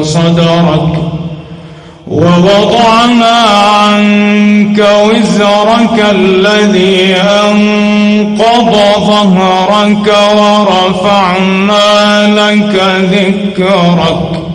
صدرك ووضعنا عنك وزرك الذي أنقض ظهرك ورفعنا لك ذكرك